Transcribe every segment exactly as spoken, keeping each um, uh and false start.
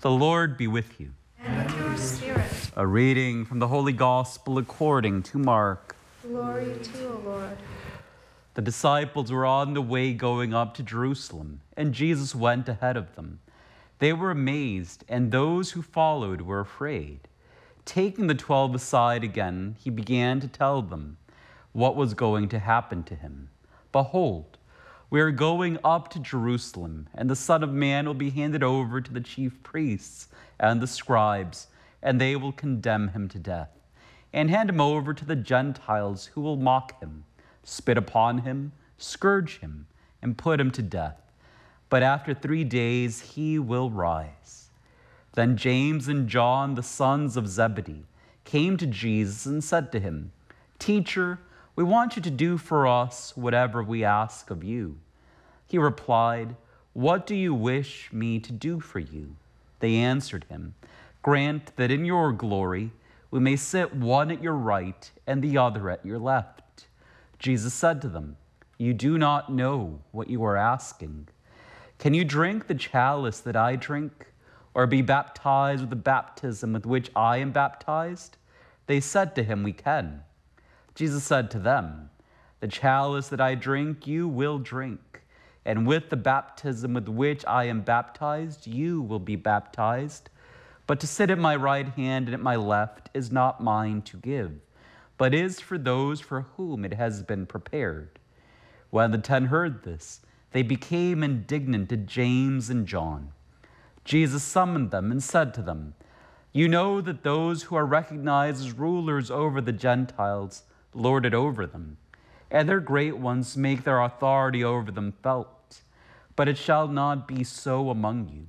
The Lord be with you. And with your spirit. A reading from the Holy Gospel according to Mark. Glory to you, Lord. The disciples were on the way going up to Jerusalem, and Jesus went ahead of them. They were amazed, and those who followed were afraid. Taking the twelve aside again, he began to tell them what was going to happen to him. Behold, we are going up to Jerusalem, and the Son of Man will be handed over to the chief priests and the scribes, and they will condemn him to death, and hand him over to the Gentiles, who will mock him, spit upon him, scourge him, and put him to death. But after three days he will rise. Then James and John, the sons of Zebedee, came to Jesus and said to him, Teacher, we want you to do for us whatever we ask of you. He replied, What do you wish me to do for you? They answered him, Grant that in your glory we may sit one at your right and the other at your left. Jesus said to them, You do not know what you are asking. Can you drink the chalice that I drink, or be baptized with the baptism with which I am baptized? They said to him, We can. Jesus said to them, The chalice that I drink you will drink, and with the baptism with which I am baptized you will be baptized. But to sit at my right hand and at my left is not mine to give, but is for those for whom it has been prepared. When the ten heard this, they became indignant at James and John. Jesus summoned them and said to them, You know that those who are recognized as rulers over the Gentiles lord it over them, and their great ones make their authority over them felt. But it shall not be so among you.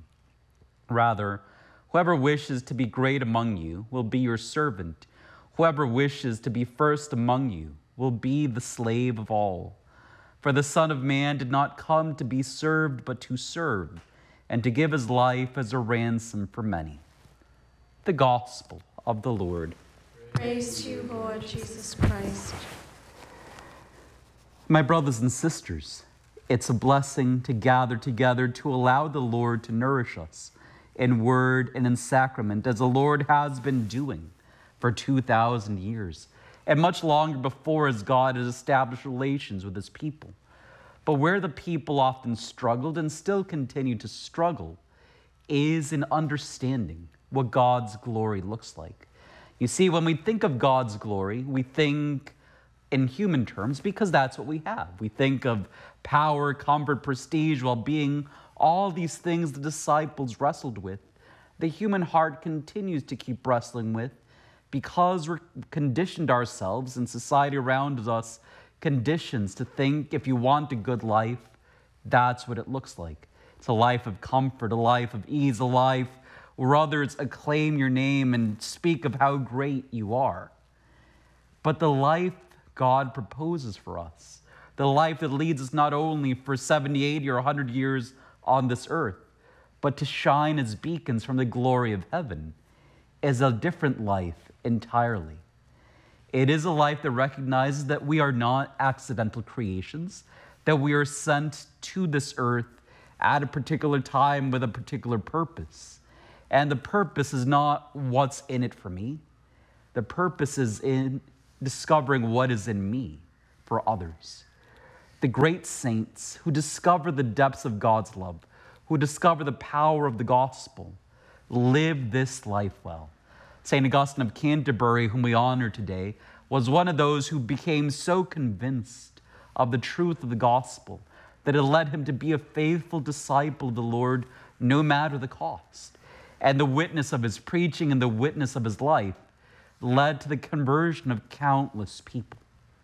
Rather, whoever wishes to be great among you will be your servant. Whoever wishes to be first among you will be the slave of all. For the Son of Man did not come to be served, but to serve, and to give his life as a ransom for many. The Gospel of the Lord. Praise to you, Lord Jesus Christ. My brothers and sisters, it's a blessing to gather together to allow the Lord to nourish us in word and in sacrament, as the Lord has been doing for two thousand years, and much longer before, as God has established relations with his people. But where the people often struggled and still continue to struggle is in understanding what God's glory looks like. You see, when we think of God's glory, we think in human terms because that's what we have. We think of power, comfort, prestige, well-being, all these things the disciples wrestled with. The human heart continues to keep wrestling with because we're conditioned ourselves, and society around us conditions to think if you want a good life, that's what it looks like. It's a life of comfort, a life of ease, a life where others acclaim your name and speak of how great you are. But the life God proposes for us, the life that leads us not only for seventy, eighty, or one hundred years on this earth, but to shine as beacons from the glory of heaven, is a different life entirely. It is a life that recognizes that we are not accidental creations, that we are sent to this earth at a particular time with a particular purpose. And the purpose is not what's in it for me. The purpose is in discovering what is in me for others. The great saints who discover the depths of God's love, who discover the power of the gospel, live this life well. Saint Augustine of Canterbury, whom we honor today, was one of those who became so convinced of the truth of the gospel that it led him to be a faithful disciple of the Lord no matter the cost. And the witness of his preaching and the witness of his life led to the conversion of countless people.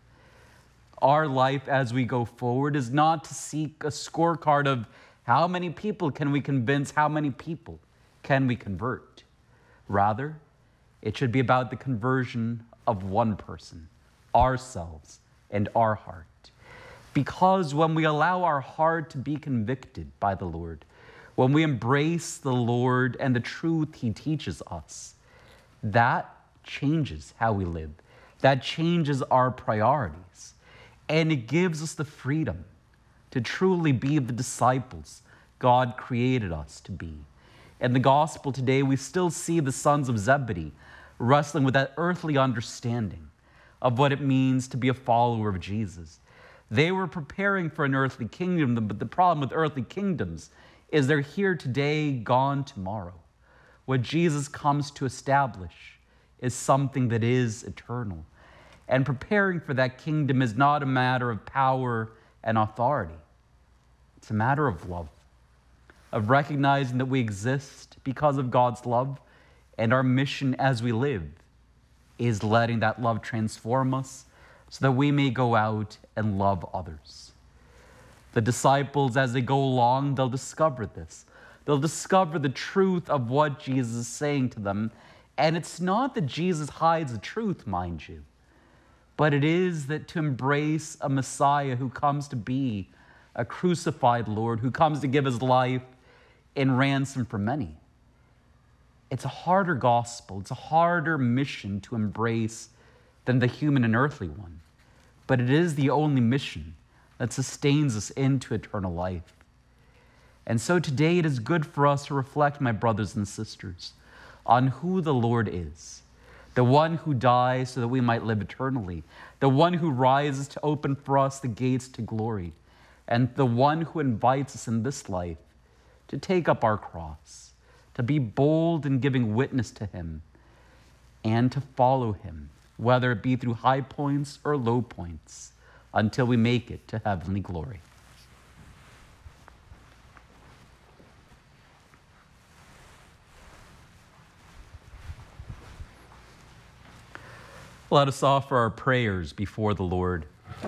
Our life as we go forward is not to seek a scorecard of how many people can we convince, how many people can we convert. Rather, it should be about the conversion of one person, ourselves and our heart. Because when we allow our heart to be convicted by the Lord, when we embrace the Lord and the truth he teaches us, that changes how we live. That changes our priorities. And it gives us the freedom to truly be the disciples God created us to be. In the gospel today, we still see the sons of Zebedee wrestling with that earthly understanding of what it means to be a follower of Jesus. They were preparing for an earthly kingdom, but the problem with earthly kingdoms is they're here today, gone tomorrow. What Jesus comes to establish is something that is eternal. And preparing for that kingdom is not a matter of power and authority. It's a matter of love, of recognizing that we exist because of God's love, and our mission as we live is letting that love transform us so that we may go out and love others. The disciples, as they go along, they'll discover this. They'll discover the truth of what Jesus is saying to them. And it's not that Jesus hides the truth, mind you, but it is that to embrace a Messiah who comes to be a crucified Lord, who comes to give his life in ransom for many. It's a harder gospel. It's a harder mission to embrace than the human and earthly one. But it is the only mission that sustains us into eternal life. And so today it is good for us to reflect, my brothers and sisters, on who the Lord is. The one who dies so that we might live eternally. The one who rises to open for us the gates to glory. And the one who invites us in this life to take up our cross, to be bold in giving witness to him, and to follow him, whether it be through high points or low points, until we make it to heavenly glory. Let us offer our prayers before the Lord.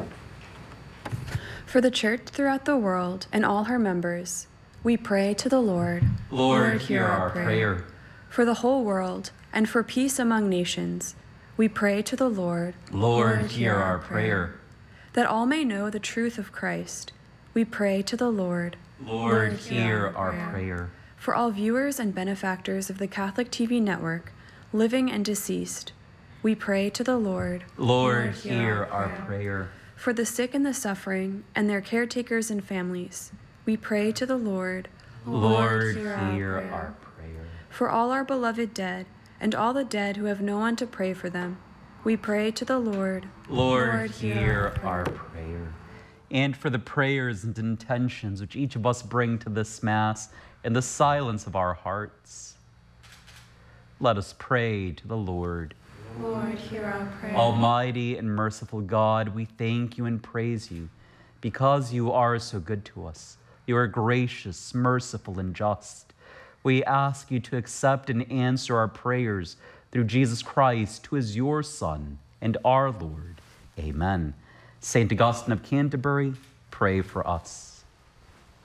For the Church throughout the world and all her members, we pray to the Lord. Lord, hear our prayer. For the whole world and for peace among nations, we pray to the Lord. Lord, hear our prayer. That all may know the truth of Christ, we pray to the Lord. Lord, hear our prayer. For all viewers and benefactors of the Catholic T V network, living and deceased, we pray to the Lord. Lord, hear our prayer. For the sick and the suffering and their caretakers and families, we pray to the Lord. Lord, hear our prayer. For all our beloved dead and all the dead who have no one to pray for them, we pray to the Lord. Lord, hear our prayer. And for the prayers and intentions which each of us bring to this Mass in the silence of our hearts, let us pray to the Lord. Lord, hear our prayer. Almighty and merciful God, we thank you and praise you because you are so good to us. You are gracious, merciful, and just. We ask you to accept and answer our prayers through Jesus Christ, who is your Son and our Lord. Amen. Saint Augustine of Canterbury, pray for us.